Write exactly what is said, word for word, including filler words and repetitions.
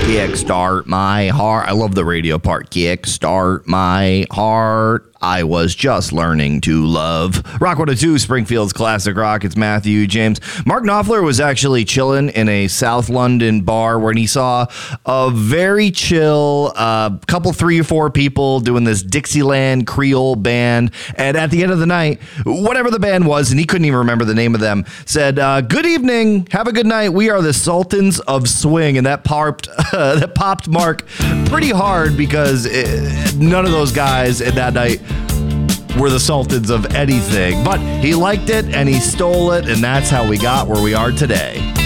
Kickstart my heart. I love the radio part. Kickstart my heart. I was just learning to love. Rock one oh two, Springfield's classic rock. It's Matthew James. Mark Knopfler was actually chilling in a South London bar when he saw a very chill uh, couple, three or four people doing this Dixieland Creole band. And at the end of the night, whatever the band was, and he couldn't even remember the name of them, said, uh, good evening, have a good night. We are the Sultans of Swing. And that popped, uh, that popped Mark pretty hard because it, none of those guys at that night were the sultans of anything, but he liked it and he stole it, and that's how we got where we are today.